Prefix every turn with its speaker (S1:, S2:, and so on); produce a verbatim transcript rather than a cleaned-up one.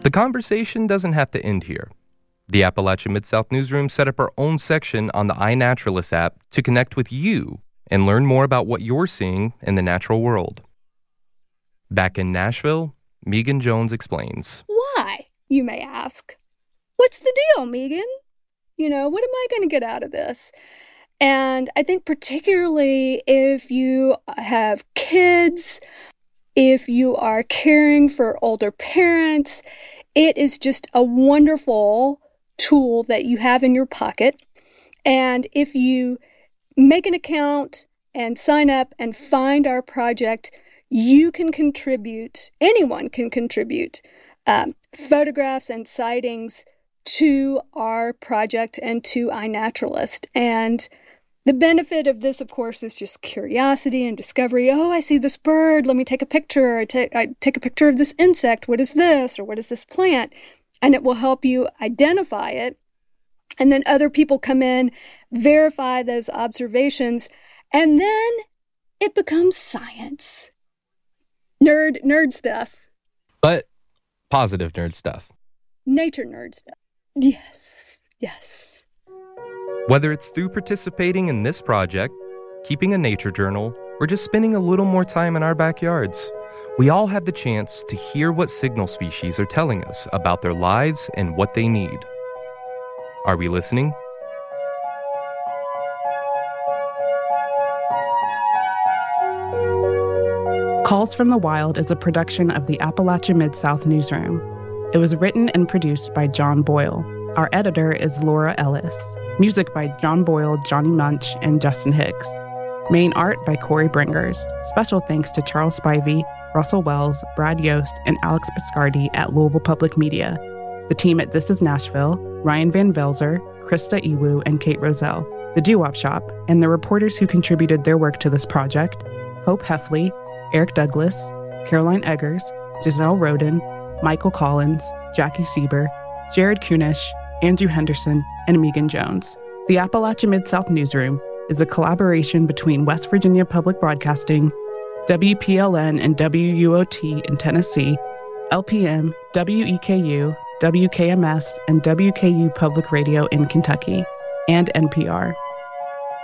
S1: The conversation doesn't have to end here. The Appalachia Mid-South Newsroom set up our own section on the iNaturalist app to connect with you and learn more about what you're seeing in the natural world. Back in Nashville, Megan Jones explains.
S2: Why, you may ask? What's the deal, Megan? You know, what am I going to get out of this? And I think particularly if you have kids, if you are caring for older parents, it is just a wonderful tool that you have in your pocket. And if you make an account and sign up and find our project, you can contribute, anyone can contribute um, photographs and sightings to our project and to iNaturalist. And the benefit of this, of course, is just curiosity and discovery. Oh, I see this bird. Let me take a picture. I take, I take a picture of this insect. What is this? Or what is this plant? And it will help you identify it. And then other people come in, verify those observations, and then it becomes science. Nerd, nerd stuff.
S1: But positive nerd stuff.
S2: Nature nerd stuff. Yes, yes.
S1: Whether it's through participating in this project, keeping a nature journal, or just spending a little more time in our backyards, we all have the chance to hear what signal species are telling us about their lives and what they need. Are we listening?
S3: Calls from the Wild is a production of the Appalachia Mid-South Newsroom. It was written and produced by John Boyle. Our editor is Laura Ellis. Music by John Boyle, Johnny Munch, and Justin Hicks. Main art by Corey Bringers. Special thanks to Charles Spivey, Russell Wells, Brad Yost, and Alex Piscardi at Louisville Public Media. The team at This Is Nashville, Ryan Van Velzer, Krista Iwu, and Kate Roselle. The Doo-Wop Shop, and the reporters who contributed their work to this project, Hope Heffley, Eric Douglas, Caroline Eggers, Giselle Roden, Michael Collins, Jackie Sieber, Jared Kunish, Andrew Henderson, and Megan Jones. The Appalachia Mid-South Newsroom is a collaboration between West Virginia Public Broadcasting, W P L N and W U O T in Tennessee, L P M, W E K U, W K M S, and W K U Public Radio in Kentucky, and N P R.